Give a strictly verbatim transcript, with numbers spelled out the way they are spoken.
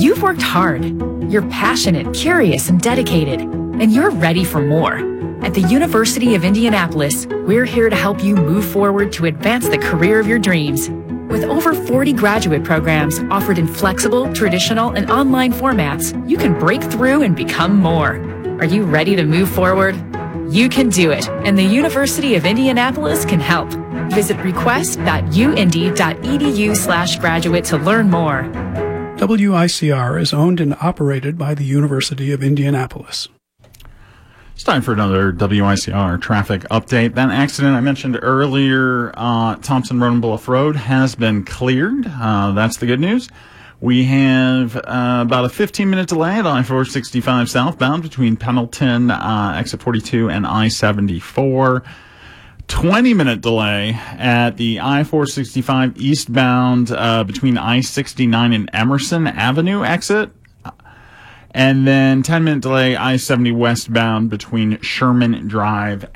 You've worked hard. You're passionate, curious, and dedicated, and you're ready for more. At the University of Indianapolis, we're here to help you move forward to advance the career of your dreams. With over forty graduate programs offered in flexible, traditional, and online formats, you can break through and become more. Are you ready to move forward? You can do it, and the University of Indianapolis can help. Visit request.uindy.edu slash graduate to learn more. W I C R is owned and operated by the University of Indianapolis. It's time for another W I C R traffic update. That accident I mentioned earlier, uh, Thompson Road and Bluff Road, has been cleared. Uh, that's the good news. We have uh, about a fifteen minute delay at I four sixty-five southbound between Pendleton, uh, exit forty-two, and I seventy-four. twenty minute delay at the I four sixty-five eastbound uh, between I sixty-nine and Emerson Avenue exit. And then ten minute delay I seventy westbound between Sherman Drive